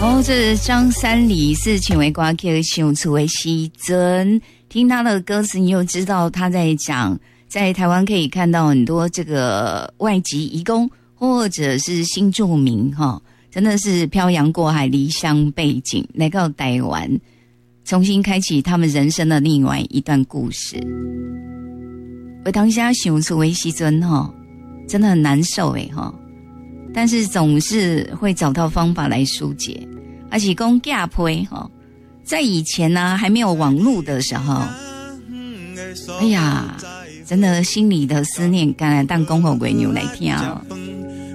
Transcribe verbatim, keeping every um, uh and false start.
哦，这张三李是请为歌曲唱出的时阵，听他的歌词，你又知道他在讲，在台湾可以看到很多这个外籍移工或者是新住民哈，真的是漂洋过海离乡背井来到台湾，重新开启他们人生的另外一段故事。我当下想出的时阵哈，真的很难受诶哈。但是总是会找到方法来疏解，而且讲假配哈，在以前呢、啊、还没有网络的时候，哎呀，真的心里的思念，敢来当公后鬼牛来听哦。